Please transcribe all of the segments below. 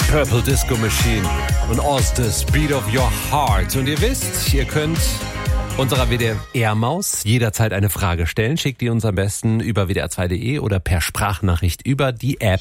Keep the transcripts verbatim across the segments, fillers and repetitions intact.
Purple Disco Machine und Oz, the Speed of Your Heart. Und ihr wisst, ihr könnt unserer W D R-Maus jederzeit eine Frage stellen. Schickt die uns am besten über w d r zwei punkt d e oder per Sprachnachricht über die App.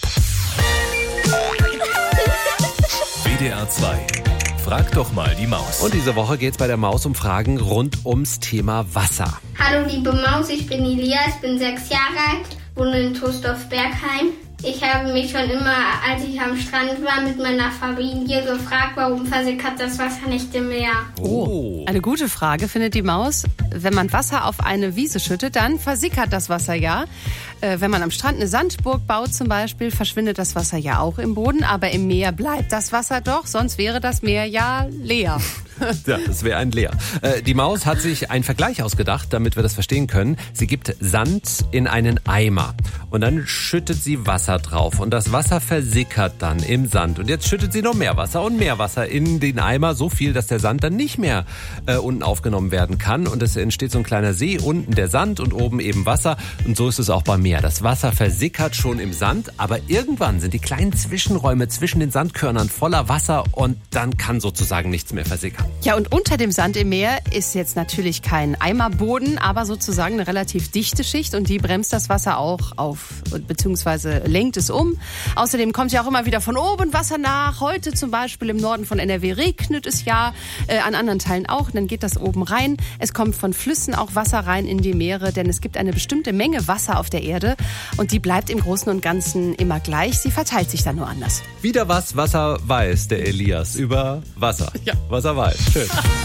W D R zwei. Frag doch mal die Maus. Und diese Woche geht es bei der Maus um Fragen rund ums Thema Wasser. Hallo liebe Maus, ich bin Elias, bin sechs Jahre alt, wohne in Troisdorf-Bergheim. Ich habe mich schon immer, als ich am Strand war, mit meiner Familie gefragt, warum versickert das Wasser nicht im Meer? Oh, eine gute Frage, findet die Maus. Wenn man Wasser auf eine Wiese schüttet, dann versickert das Wasser ja. Äh, wenn man am Strand eine Sandburg baut zum Beispiel, verschwindet das Wasser ja auch im Boden. Aber im Meer bleibt das Wasser doch, sonst wäre das Meer ja leer. Ja, es wäre ein Leer. Äh, die Maus hat sich einen Vergleich ausgedacht, damit wir das verstehen können. Sie gibt Sand in einen Eimer und dann schüttet sie Wasser drauf und das Wasser versickert dann im Sand. Und jetzt schüttet sie noch mehr Wasser und mehr Wasser in den Eimer, so viel, dass der Sand dann nicht mehr äh, unten aufgenommen werden kann. Und es entsteht so ein kleiner See, unten der Sand und oben eben Wasser. Und so ist es auch beim Meer. Das Wasser versickert schon im Sand, aber irgendwann sind die kleinen Zwischenräume zwischen den Sandkörnern voller Wasser und dann kann sozusagen nichts mehr versickern. Ja, und unter dem Sand im Meer ist jetzt natürlich kein Eimerboden, aber sozusagen eine relativ dichte Schicht und die bremst das Wasser auch auf, beziehungsweise lenkt es um. Außerdem kommt ja auch immer wieder von oben Wasser nach. Heute zum Beispiel im Norden von N R W regnet es ja, äh, an anderen Teilen auch. Und dann geht das oben rein. Es kommt von Flüssen auch Wasser rein in die Meere, denn es gibt eine bestimmte Menge Wasser auf der Erde und die bleibt im Großen und Ganzen immer gleich. Sie verteilt sich dann nur anders. Wieder was Wasser weiß, der Elias, über Wasser. Ja. Wasser weiß. Schön.